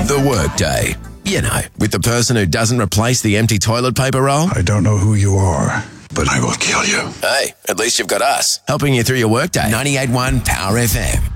The Workday. You know, with the person who doesn't replace the empty toilet paper roll. I don't know who you are, but I will kill you. Hey, at least you've got us, helping you through your workday. 98.1 Power FM.